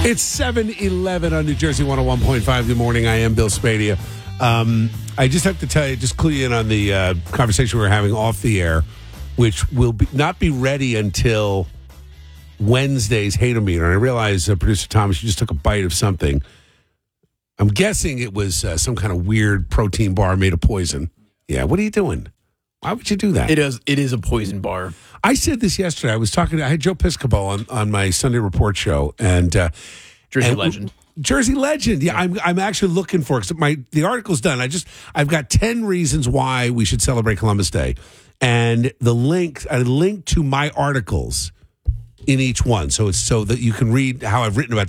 It's 7:11 on New Jersey 101.5. Good morning. I am Bill Spadia. I just have to tell you, just clue you in on the conversation we were having off the air, which will not be ready until Wednesday's Hate-O-Meter. And I realize, Producer Thomas, you just took a bite of something. I'm guessing it was some kind of weird protein bar made of poison. Yeah, what are you doing? Why would you do that? It is a poison bar. I said this yesterday. I had Joe Piscopo on my Sunday Report show, and Jersey Legend. Jersey Legend. Yeah, I'm actually looking for it because the article's done. I've got 10 reasons why we should celebrate Columbus Day, and I linked to my articles in each one, so that you can read how I've written about